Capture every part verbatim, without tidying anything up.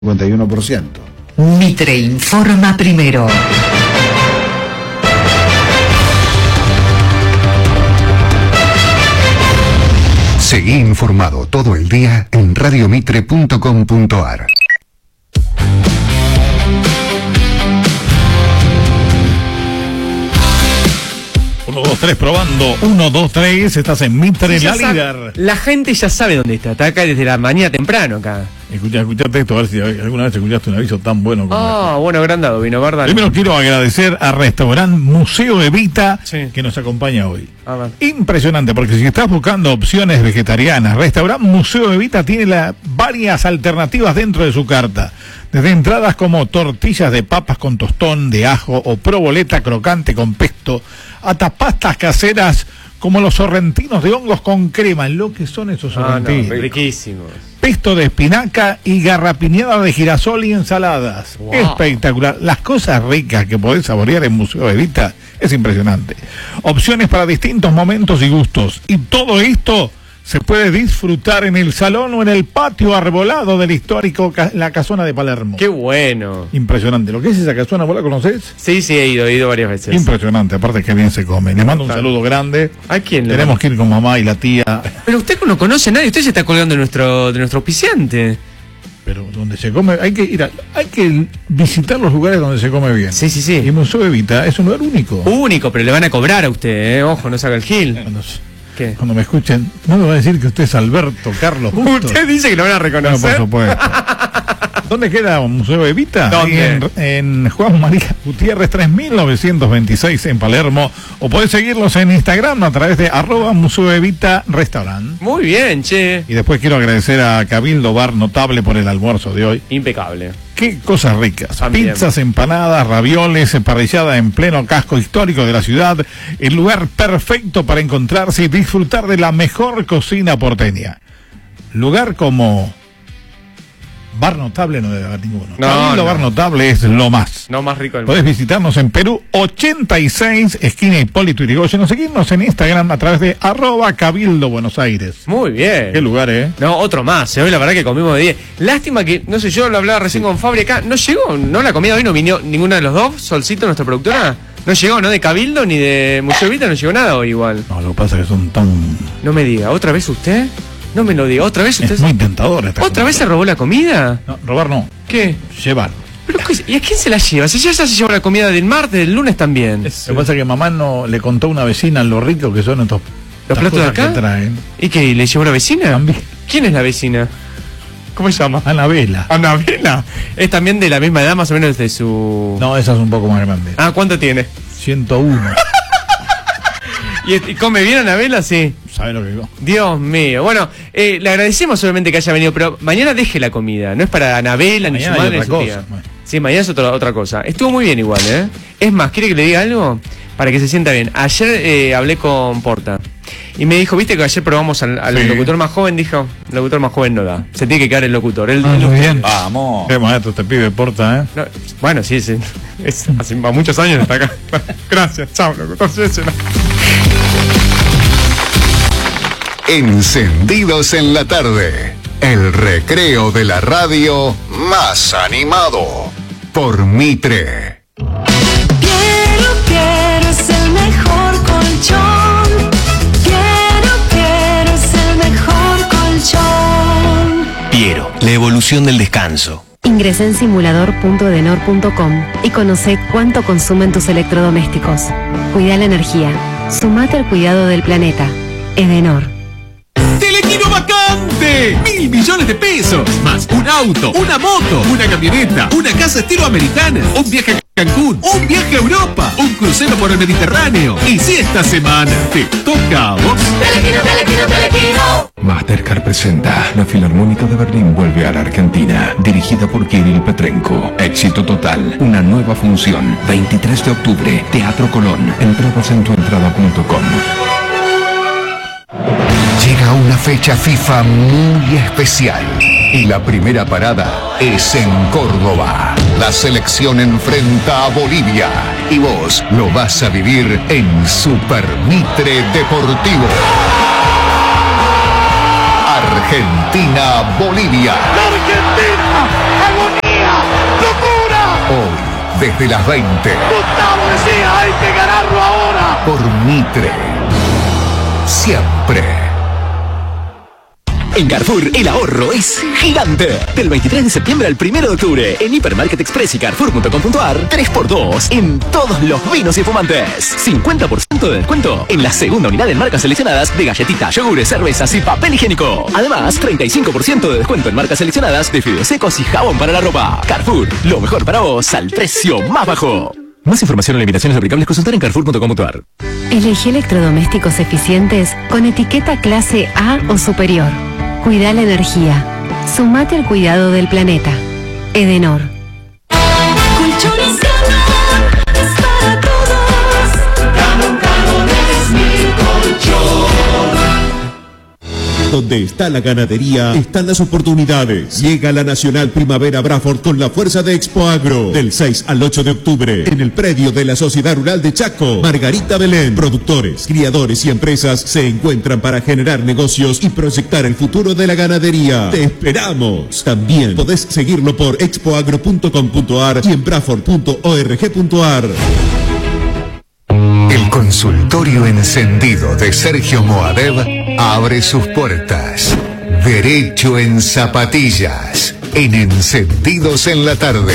cincuenta y uno por ciento. Mitre informa primero. Seguí informado todo el día en radio mitre punto com punto a r. uno, dos, tres, probando. uno, dos, tres, estás en Mitre, Sí, la sabe, líder. la gente ya sabe dónde está. Está acá desde la mañana temprano acá. Escucha, escuchate esto, a ver si alguna vez escuchaste un aviso tan bueno como Ah, este. bueno, agrandado, vino, ¿verdad? Primero quiero agradecer a Restaurant Museo Evita, Sí. que nos acompaña hoy. A ver. Impresionante, porque si estás buscando opciones vegetarianas, Restaurant Museo Evita tiene la, varias alternativas dentro de su carta. Desde entradas como tortillas de papas con tostón de ajo o proboleta crocante con pesto, hasta pastas caseras como los sorrentinos de hongos con crema. Lo que son esos Ah, no, sorrentinos. riquísimos. Pesto de espinaca y garrapiñada de girasol y ensaladas. Wow. Espectacular. Las cosas ricas que podés saborear en Museo Evita es impresionante. Opciones para distintos momentos y gustos. Y todo esto se puede disfrutar en el salón o en el patio arbolado del histórico ca- La Casona de Palermo. Qué bueno. Impresionante. ¿Lo que es esa casona? ¿Vos la conocés? Sí, sí, he ido, he ido varias veces. Impresionante. Aparte que bien se come. Les mando un saludo grande. ¿A quién le Tenemos que ir con mamá y la tía. Pero usted no conoce a nadie, usted se está colgando de nuestro, de nuestro auspiciante. Pero donde se come, hay que ir a, hay que visitar los lugares donde se come bien. Sí, sí, sí. Y Museo Evita es un lugar único. Único, pero le van a cobrar a usted, ¿eh? Ojo, no se haga el gil. Cuando, ¿Qué? cuando me escuchen, no me van a decir que usted es Alberto Carlos Justo. Usted dice que lo van a Bueno, reconocer. por supuesto. ¿Dónde queda Museo Evita? ¿Dónde? Ahí En, en Juan María Gutiérrez tres mil novecientos veintiséis en Palermo. O podés seguirlos en Instagram a través de arroba Museo Evita Restaurant. Muy bien, che. Y después quiero agradecer a Cabildo Bar Notable por el almuerzo de hoy. Impecable. Qué cosas ricas. También. Pizzas, empanadas, ravioles, parrillada en pleno casco histórico de la ciudad. El lugar perfecto para encontrarse y disfrutar de la mejor cocina porteña. Lugar como Bar Notable no debe haber ninguno. No, Cabildo no. Bar Notable es lo más. No más rico del mundo. Podés visitarnos en Perú ochenta y seis, esquina Hipólito Yrigoyen, o seguirnos en Instagram a través de arroba Cabildo Buenos Aires. Muy bien. Qué lugar, ¿eh? No, otro más, ¿eh? Hoy la verdad que comimos de diez. Lástima que, no sé, yo lo hablaba recién con Fabri acá, no llegó, no la comida hoy no vino ninguna de los dos, Solcito, nuestra productora, no llegó, ¿no? De Cabildo ni de Museo Evita, no llegó nada hoy igual. No, lo que pasa es que son tan... No me diga, ¿otra vez usted? No me lo diga, ¿otra vez usted? Es muy tentador esta ¿Otra comida. vez se robó la comida? No, robar no, ¿Qué? llevar. ¿Pero qué? ¿Y a quién se la lleva? Si ya se llevó la comida del martes, del lunes también. Lo que pasa es que mamá no le contó a una vecina lo rico que son estos ¿Los estas platos de cosas acá? que traen. ¿Y qué? ¿Le llevó la vecina? También. ¿Quién es la vecina? ¿Cómo se llama? Anabela. Anabela. Es también de la misma edad, más o menos de su... No, esa es un poco más grande. Ah, ¿cuánto tiene? ciento uno. ¿Y, y come bien Anabela? Sí. ¿Sabes lo que digo? Dios mío. Bueno, eh, le agradecemos obviamente que haya venido, pero mañana deje la comida. No es para Anabela, ni su Mañana hay madre, ni otra su cosa. tía. Bueno. Sí, mañana es otra, otra cosa. Estuvo muy bien igual, ¿eh? Es más, ¿quiere que le diga algo? Para que se sienta bien. Ayer eh, hablé con Porta. Y me dijo, viste que ayer probamos al, al Sí. locutor más joven, dijo, el locutor más joven no da. Se tiene que quedar el locutor. El, Ah, el- muy bien. Vamos. Qué maestro te pide Porta, ¿eh? no, bueno, sí, sí. Es, hace muchos años está acá. Gracias, chao, locutor. Sí, sí, no. Encendidos en la tarde. El recreo de la radio más animado. Por Mitre. Quiero, quiero es el mejor colchón. Quiero, quiero es el mejor colchón. Piero, la evolución del descanso. Ingresa en simulador punto edenor punto com y conoce cuánto consumen tus electrodomésticos. Cuida la energía. Sumate al cuidado del planeta. Edenor. ¡Telequino vacante! ¡Mil millones de pesos! Más un auto, una moto, una camioneta, una casa estilo americana, un viaje a Cancún, un viaje a Europa, un crucero por el Mediterráneo. Y si esta semana te toca a vos... Telequino, telequino, telequino. Mastercard presenta La Filarmónica de Berlín vuelve a la Argentina, dirigida por Kirill Petrenko. Éxito total, una nueva función, veintitrés de octubre, Teatro Colón. Entradas en tuentrada punto com. Llega una fecha FIFA muy especial. Y la primera parada es en Córdoba. La selección enfrenta a Bolivia. Y vos lo vas a vivir en Super Mitre Deportivo. Argentina-Bolivia. ¡La Argentina! desde las veinte. Gustavo decía, hay que ganarlo ahora. Por Mitre. Siempre. En Carrefour, el ahorro es gigante. Del veintitrés de septiembre al primero de octubre, en Hipermarket Express y Carrefour punto com punto ar, tres por dos en todos los vinos y fumantes. cincuenta por ciento de descuento en la segunda unidad en marcas seleccionadas de galletitas, yogures, cervezas y papel higiénico. Además, treinta y cinco por ciento de descuento en marcas seleccionadas de fideos secos y jabón para la ropa. Carrefour, lo mejor para vos al precio más bajo. Más información o limitaciones aplicables consultar en Carrefour punto com punto ar. Elegí electrodomésticos eficientes con etiqueta clase A o superior. Cuida la energía. Sumate al cuidado del planeta. Edenor. Colchones Ganón es para todos. Ganón, Ganón es mi colchón. Donde está la ganadería, están las oportunidades. Llega la Nacional Primavera Braford con la fuerza de Expo Agro. Del seis al ocho de octubre, en el predio de la Sociedad Rural de Chaco. Margarita Belén. Productores, criadores y empresas se encuentran para generar negocios y proyectar el futuro de la ganadería. ¡Te esperamos! También podés seguirlo por expoagro punto com punto ar y en braford punto org punto ar. El consultorio encendido de Sergio Moadev abre sus puertas. Derecho en zapatillas, en Encendidos en la Tarde.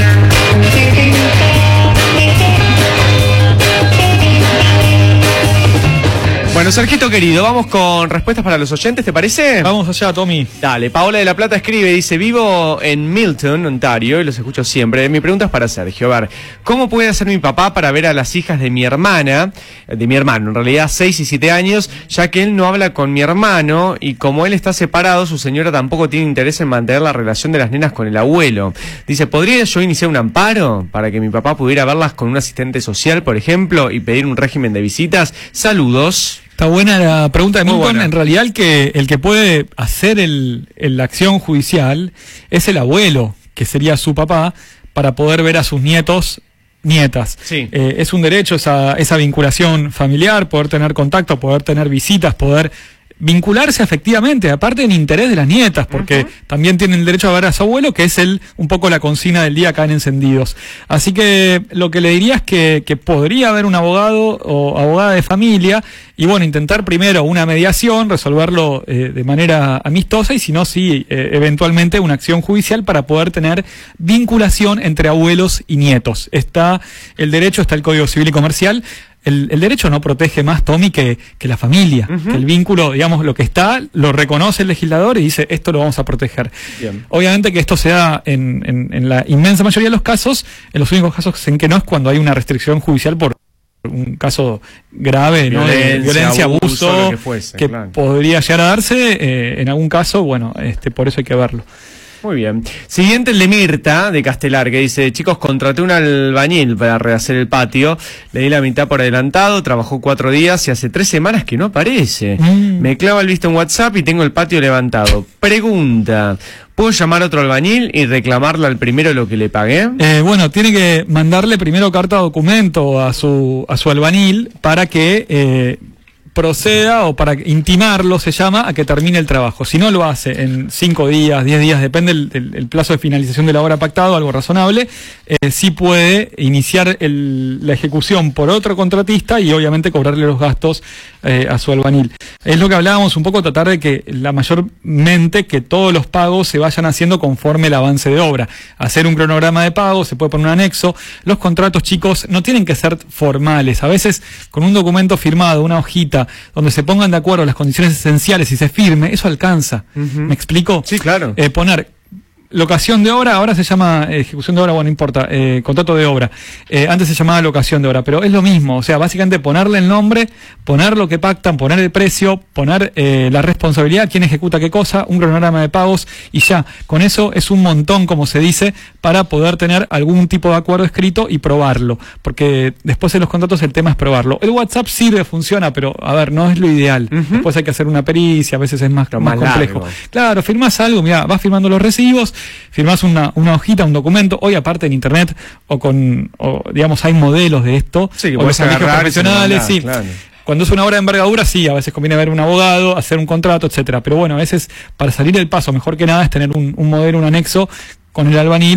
Bueno, Sergito querido, vamos con respuestas para los oyentes, ¿te parece? Vamos allá, Tommy. Dale, Paola de la Plata escribe, dice, vivo en Milton, Ontario, y los escucho siempre. Mi pregunta es para Sergio, a ver, ¿cómo puede hacer mi papá para ver a las hijas de mi hermana, de mi hermano, en realidad seis y siete años, ya que él no habla con mi hermano, y como él está separado, su señora tampoco tiene interés en mantener la relación de las nenas con el abuelo? Dice, ¿podría yo iniciar un amparo para que mi papá pudiera verlas con un asistente social, por ejemplo, y pedir un régimen de visitas? Saludos. Está buena la pregunta de Muy Milton. buena. En realidad el que, el que puede hacer el, el- la acción judicial es el abuelo, que sería su papá, para poder ver a sus nietos, nietas. Sí. Eh, es un derecho esa, esa vinculación familiar, poder tener contacto, poder tener visitas, poder vincularse efectivamente, aparte en interés de las nietas, porque uh-huh. también tienen el derecho a ver a su abuelo, que es el un poco la consigna del día acá en Encendidos. Así que lo que le diría es que, que podría haber un abogado o abogada de familia y bueno, intentar primero una mediación, resolverlo eh, de manera amistosa y si no, sí, eh, eventualmente una acción judicial para poder tener vinculación entre abuelos y nietos. Está el derecho, está el Código Civil y Comercial. El, el derecho no protege más, Tommy, que, que la familia. Uh-huh. Que el vínculo, digamos, lo que está, lo reconoce el legislador y dice, esto lo vamos a proteger. Bien. Obviamente que esto se da en, en, en la inmensa mayoría de los casos, en los únicos casos en que no es cuando hay una restricción judicial por un caso grave, Violencia, ¿no? De violencia, abuso, abuso, lo que fuese, que claro. podría llegar a darse, eh, en algún caso, bueno, este, por eso hay que verlo. Muy bien. Siguiente el de Mirta, de Castelar, que dice, chicos, contraté un albañil para rehacer el patio, le di la mitad por adelantado, trabajó cuatro días y hace tres semanas que no aparece. Mm. Me clava el visto en WhatsApp y tengo el patio levantado. Pregunta, ¿puedo llamar a otro albañil y reclamarle al primero lo que le pagué? Eh, bueno, tiene que mandarle primero carta documento a su, a su albañil para que... Eh, proceda o para intimarlo, se llama, a que termine el trabajo. Si no lo hace en cinco días, diez días, depende el, el, el plazo de finalización de la obra pactado, algo razonable, eh, sí puede iniciar el, la ejecución por otro contratista y obviamente cobrarle los gastos eh, a su albañil. Es lo que hablábamos un poco, tratar de que la mayormente que todos los pagos se vayan haciendo conforme el avance de obra. Hacer un cronograma de pago, se puede poner un anexo. Los contratos, chicos, no tienen que ser formales. A veces con un documento firmado, una hojita, donde se pongan de acuerdo las condiciones esenciales y se firme, eso alcanza. Uh-huh. ¿Me explico? Sí, claro. Eh, poner locación de obra, ahora se llama eh, ejecución de obra, bueno, no importa, eh, contrato de obra. Eh, antes se llamaba locación de obra, pero es lo mismo. O sea, básicamente ponerle el nombre, poner lo que pactan, poner el precio, poner eh, la responsabilidad, quién ejecuta qué cosa, un cronograma de pagos y ya. Con eso es un montón, como se dice, para poder tener algún tipo de acuerdo escrito y probarlo. Porque después en los contratos el tema es probarlo. El WhatsApp sirve, funciona, pero a ver, no es lo ideal. Uh-huh. Después hay que hacer una pericia, a veces es más, más, más complejo. Largo. Claro, firmás algo, mira, vas firmando los recibos, firmás una, una hojita, un documento. Hoy aparte en internet o con, o, digamos, hay modelos de esto. Sí, que o los servicios profesionales, mandar, sí. Claro. Cuando es una obra de envergadura, sí, a veces conviene ver un abogado, hacer un contrato, etcétera. Pero bueno, a veces para salir del paso, mejor que nada es tener un, un modelo, un anexo con el albañil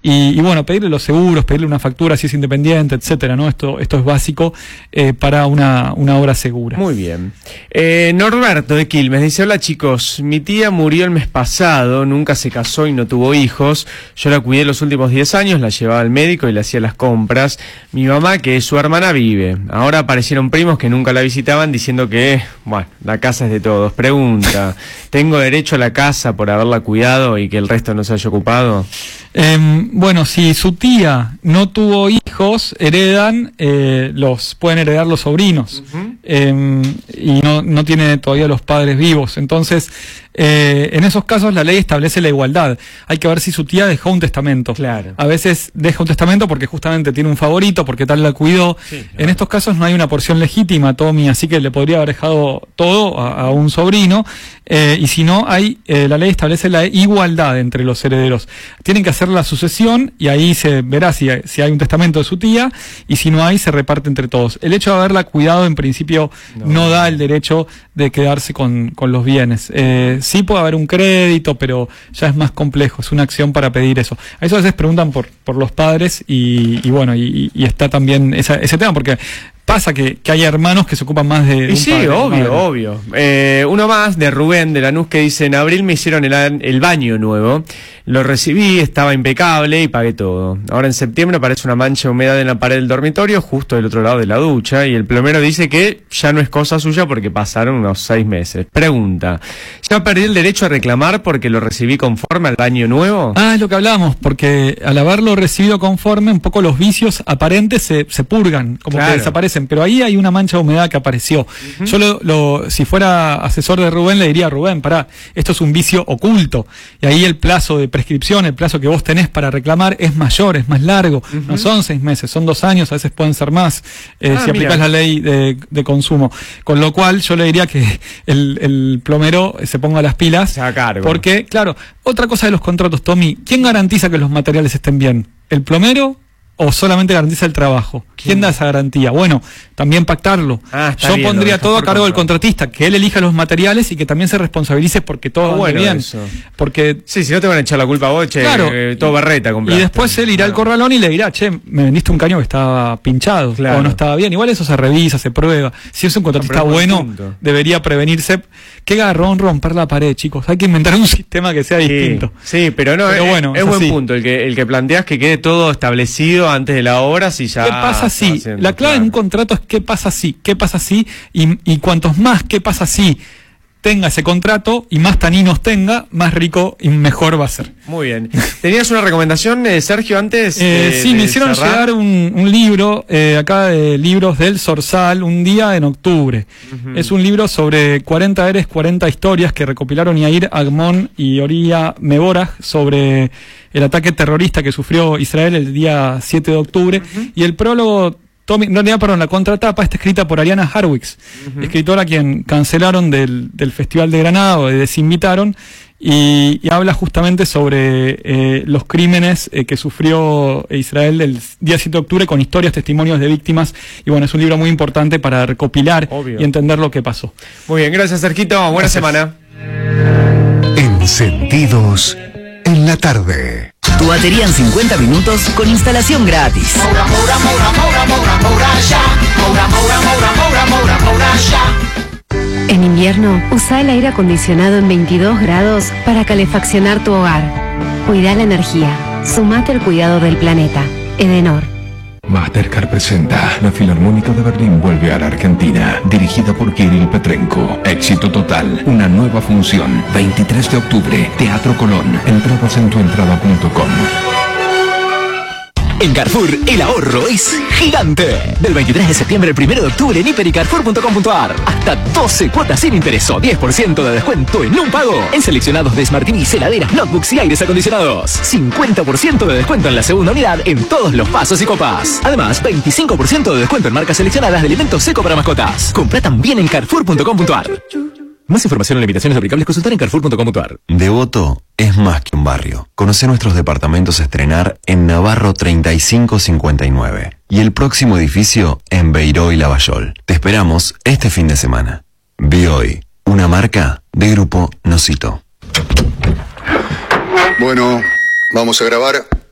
Y, y bueno, pedirle los seguros, pedirle una factura si es independiente, etcétera, ¿no? Esto, esto es básico eh, para una, una obra segura. Muy bien. Eh, Norberto de Quilmes dice: hola chicos, mi tía murió el mes pasado, nunca se casó y no tuvo hijos. Yo la cuidé los últimos diez años, la llevaba al médico y le hacía las compras. Mi mamá, que es su hermana, vive. Ahora aparecieron primos que nunca la visitaban diciendo que, bueno, la casa es de todos. Pregunta, ¿tengo derecho a la casa por haberla cuidado y que el resto no se haya ocupado? Eh, bueno, si su tía no tuvo hijos, heredan, eh, los pueden heredar los sobrinos. Uh-huh. eh, y no, no tiene todavía los padres vivos. Entonces, eh, en esos casos la ley establece la igualdad. Hay que ver si su tía dejó un testamento. Claro. A veces deja un testamento porque justamente tiene un favorito, porque tal la cuidó. Sí, claro. En estos casos no hay una porción legítima, Tommy, así que le podría haber dejado todo a, a un sobrino. Eh, y si no, hay eh, la ley establece la igualdad entre los herederos. Tienen que hacer la sucesión y ahí se verá si hay, si hay un testamento de su tía, y si no hay, se reparte entre todos. El hecho de haberla cuidado en principio no, no da el derecho de quedarse con, con los bienes. Eh, sí puede haber un crédito, pero ya es más complejo, es una acción para pedir eso. A eso a veces preguntan por, por los padres y, y bueno, y, y está también esa, ese tema, porque pasa que, que hay hermanos que se ocupan más de, de y un sí, padre, obvio, obvio. Eh, uno más de Rubén de Lanús que dice: en abril me hicieron el, el baño nuevo, lo recibí, estaba impecable y pagué todo. Ahora en septiembre aparece una mancha de humedad en la pared del dormitorio, justo del otro lado de la ducha, y el plomero dice que ya no es cosa suya porque pasaron unos seis meses. Pregunta, ¿ya perdí el derecho a reclamar porque lo recibí conforme al baño nuevo? Ah, es lo que hablábamos, porque al haberlo recibido conforme, un poco los vicios aparentes se, se purgan, como Claro. que desaparecen. Pero ahí hay una mancha de humedad que apareció. Uh-huh. Yo, lo, lo, si fuera asesor de Rubén, le diría: Rubén, pará, esto es un vicio oculto. Y ahí el plazo de prescripción, el plazo que vos tenés para reclamar es mayor, es más largo. Uh-huh. No son seis meses, son dos años, a veces pueden ser más, eh, ah, si aplicás la ley de, de consumo. Con lo cual, yo le diría que el, el plomero se ponga las pilas. Se haga cargo. Porque, claro, otra cosa de los contratos, Tommy, ¿quién garantiza que los materiales estén bien? ¿El plomero o solamente garantiza el trabajo? ¿Quién da esa garantía? Bueno, también pactarlo. Ah, Yo bien, pondría todo a cargo del contrato. contratista, que él elija los materiales y que también se responsabilice porque todo Ah, ande bueno, bien. eso. Porque Sí, si no te van a echar la culpa a vos, che, Claro. eh, todo berreta y compraste. después él irá al corralón y le dirá: che, me vendiste un caño que estaba pinchado, Claro. o no estaba bien. Igual eso se revisa, se prueba. Si es un contratista Ah, pero es bueno, buen punto. debería prevenirse. Qué garrón romper la pared, chicos. Hay que inventar un sistema que sea Sí, distinto. sí, pero no, Pero es, bueno, es es buen así. punto el que el que planteas, que quede todo establecido antes de la obra, si ya ¿Qué pasa se va si? haciendo, La clave claro. en un contrato es qué pasa si, qué pasa si, y, y cuantos más qué pasa si tenga ese contrato y más taninos tenga, más rico y mejor va a ser. Muy bien. ¿Tenías una recomendación, eh, Sergio, antes? Eh, de- sí, de me hicieron cerrar? llegar un, un libro, eh, acá de libros del Zorzal, un día en octubre. Ujú. Es un libro sobre cuarenta eres, cuarenta historias que recopilaron Yair Agmon y Oria Meborah sobre el ataque terrorista que sufrió Israel el día siete de octubre. Uh-huh. Y el prólogo, Tommy, no, no, perdón, la contratapa está escrita por Ariana Harwicz, uh-huh. escritora a quien cancelaron del, del Festival de Granada o desinvitaron. Y, y habla justamente sobre eh, los crímenes eh, que sufrió Israel el día siete de octubre, con historias, testimonios de víctimas. Y bueno, es un libro muy importante para recopilar Obvio. y entender lo que pasó. Muy bien, gracias, Sergito. Buena Gracias. semana. Encendidos en la tarde. Tu batería en cincuenta minutos con instalación gratis. Moura, Moura, Moura, Moura, Moura, Moura, ya. Moura, Moura, Moura, Moura, Moura, Moura, ya. En invierno, usa el aire acondicionado en veintidós grados para calefaccionar tu hogar. Cuida la energía. Sumate al cuidado del planeta. Edenor. Mastercard presenta La Filarmónica de Berlín vuelve a la Argentina, dirigida por Kirill Petrenko. Éxito total, una nueva función, veintitrés de octubre, Teatro Colón. Entradas en tu entrada punto com. En Carrefour, el ahorro es gigante. Del veintitrés de septiembre al primero de octubre en hiper y carrefour punto com punto ar. Hasta doce cuotas sin interés o diez por ciento de descuento en un pago. En seleccionados de Smart T V, heladeras, notebooks y aires acondicionados. cincuenta por ciento de descuento en la segunda unidad en todos los vasos y copas. Además, veinticinco por ciento de descuento en marcas seleccionadas de alimentos seco para mascotas. Compra también en carrefour punto com punto ar. Más información en limitaciones aplicables, consultar en carrefour punto com punto ar. Devoto es más que un barrio. Conoce nuestros departamentos a estrenar en Navarro treinta y cinco cincuenta y nueve y el próximo edificio en Beiró y Lavallol. Te esperamos este fin de semana. Bioy, una marca de Grupo Nocito. Bueno, vamos a grabar.